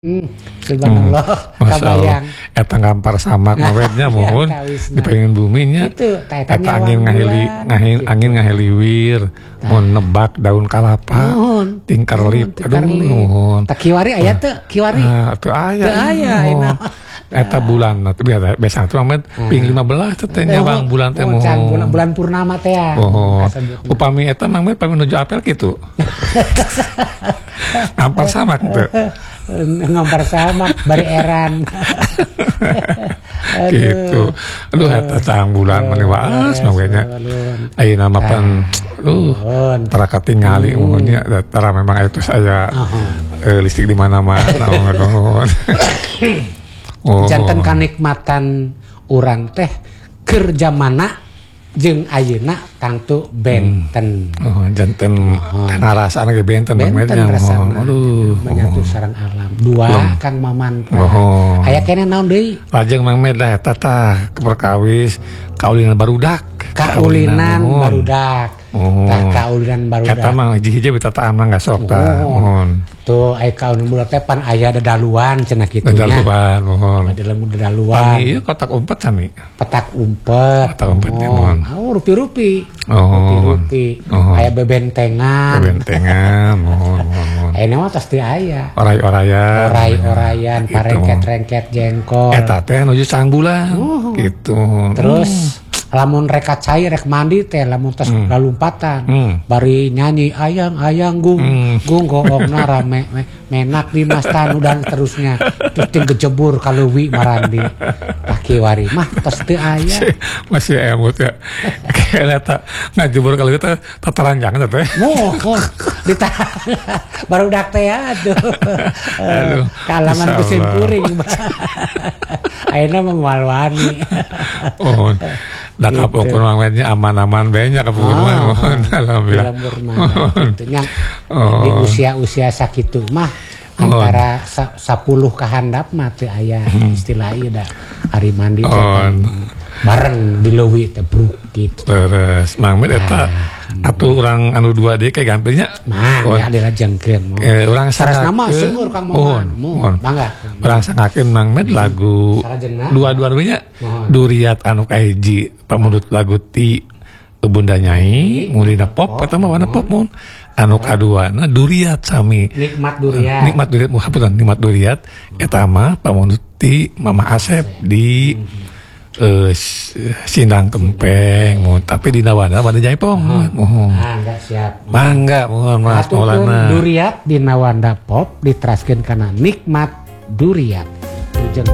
Subhanallah, kabayang. Eta ngampar samak mawetnya mohon dipengen buminya. Eta angin ngaheliwir, mohon nebak daun kalapa, tingkar lip, aduh mohon. Tak kiwari aya teu kiwari? Teu aya. Eta bulan, tapi biasa tuh amet ping 15 teh nyawang bulan teh mohon. Bulan purnama teh ya. Upami eta mah pami nuju apel kitu. Ngampar samak teu. Ngampar samak bari eran. Gitu. Aduh eta cang bulan mani waas mangnya. Ayeuna mah pan tara katingali umurnya tara memang itu saya listrik di mana-mana ngomong. Janten kanikmatan urang teh keur zamana jeung ayeuna tangtu benten. Janten narasaan ge benten namanya. Aduh, menyatu sareng alam. Dua Kang Maman. Aya keneh naon deui? Lajeng Mang Med da eta tah perkawis kaulinan barudak. Kaulinan barudak. Kaulinan barudak. Eta mah hiji-hiji bitataan mah geus sok tah. Mohon. Tuh aya kaulinan barudak teh pan aya dadaluan cenah kitu nya. Dadaluan, mohon. Dadaluan. Ieu kotak umpet sami. Petak umpet. Kotak umpet mohon. Rupi-rupi. Rupi-rupi. Aya bebentengan. Mohon. Aya mah pasti aya. Oray-orayan. Parengket-rengket jengkol. Eta teh nuju sang bulan. Gitu. Terus lamun reka cair rek mandi teh lamun tos lalumpatan bari nyanyi ayang gung goongna rame menak di mas tanu dan terusnya terus ting kejebur kaleuwi marandi paki wari mah tos teu aya masih emut ya kayak eta ngajebur kaleuwi teh tataranjang teh mohon barudak teh aduh kalaman kusin puring ayeuna mah moal wani da kapungkur mangnya aman-aman banyak kapungkur mah alhamdulillah. Di usia-usia sakitu mah antara 10 ka handap mah teu aya istilah ieu da hari mandi bareng di leuwih teh bruk gitu. Terus Mang Med eta atuh urang anu 2D kayak gampilnya. Ya dilajengkeun. Urang saras nama seueur Kang Mohon. Bangga. Urang sangakeun Mang Med lagu dua-duanya Duriat anu kahiji pamudut lagu ti Bunda Nyai mulina pop eta mah warna pop mun. Anu kaduana Duriat sami. Nikmat Duriat. Nikmat Duriat eta mah pamudut ti Mama Asep di Sindang Kempeng, tapi di Nawanda pada Jaipong. Enggak siap. Mangga, mohon Mas Maulana. Duriat di Nawanda Pop diteraskeun kana Nikmat Duriat.